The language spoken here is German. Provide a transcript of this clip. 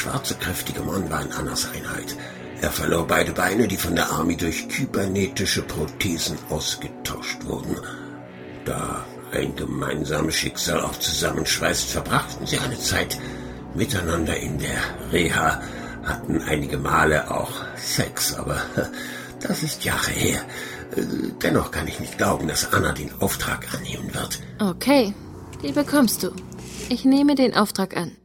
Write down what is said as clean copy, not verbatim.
schwarze, kräftige Mann war in Annas Einheit. Er verlor beide Beine, die von der Army durch kybernetische Prothesen ausgetauscht wurden. Da ein gemeinsames Schicksal auch zusammenschweißt, verbrachten sie eine Zeit miteinander in der Reha, hatten einige Male auch Sex, aber das ist Jahre her. Dennoch kann ich nicht glauben, dass Anna den Auftrag annehmen wird. Okay, die bekommst du. Ich nehme den Auftrag an.